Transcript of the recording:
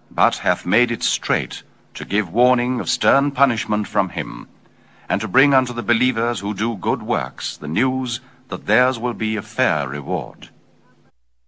but hath made it straight, to give warning of stern punishment from him, and to bring unto the believers who do good works the news that theirs will be a fair reward.